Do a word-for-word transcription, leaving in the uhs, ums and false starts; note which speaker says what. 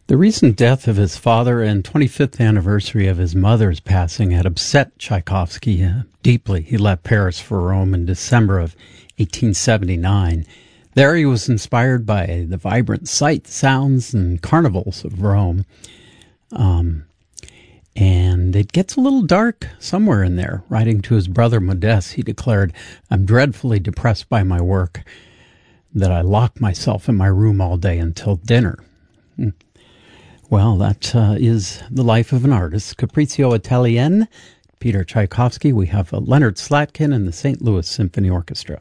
Speaker 1: The recent death of his father and twenty-fifth anniversary of his mother's passing had upset Tchaikovsky uh, deeply. He left Paris for Rome in December of eighteen seventy-nine. There he was inspired by the vibrant sights, sounds, and carnivals of Rome. Um, and it gets a little dark somewhere in there. Writing to his brother Modeste, he declared, "I'm dreadfully depressed by my work, that I lock myself in my room all day until dinner." Hmm. Well, that uh, is the life of an artist. Capriccio Italienne, Peter Tchaikovsky. We have uh, Leonard Slatkin and the Saint Louis Symphony Orchestra.